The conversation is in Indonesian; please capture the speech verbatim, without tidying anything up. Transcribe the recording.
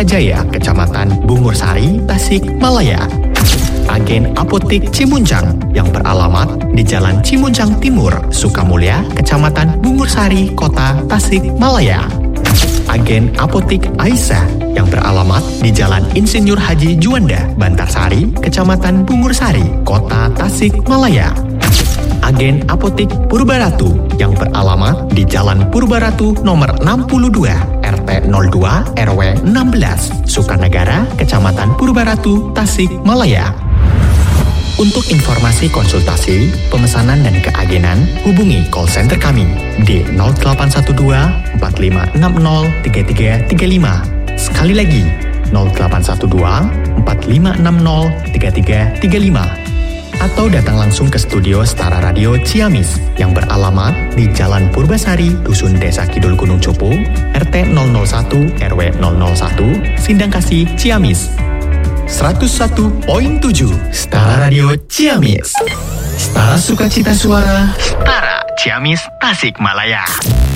Sukajaya, Kecamatan Bungursari, Tasikmalaya. Agen Apotik Cimuncang yang beralamat di Jalan Cimuncang Timur, Sukamulya, Kecamatan Bungursari, Kota Tasikmalaya. Agen Apotik Aisyah yang beralamat di Jalan Insinyur Haji Juanda, Bantarsari, Kecamatan Bungursari, Kota Tasikmalaya. Agen Apotik Purbaratu yang beralamat di Jalan Purbaratu nomor enam puluh dua, R T nol dua R W enam belas, Sukanagara, Kecamatan Purbaratu, Tasikmalaya. Untuk informasi konsultasi, pemesanan dan keagenan, hubungi call center kami di nol delapan satu dua empat lima enam nol tiga tiga tiga lima. Sekali lagi, nol delapan satu dua empat lima enam nol tiga tiga tiga lima. Atau datang langsung ke studio Setara Radio Ciamis yang beralamat di Jalan Purbasari, Dusun Desa Kidul Gunung Cupu, R T nol nol satu R W nol nol satu, Sindangkasih, Ciamis. seratus satu koma tujuh Setara Radio Ciamis. Setara Sukacita Suara, Setara Ciamis, Tasikmalaya.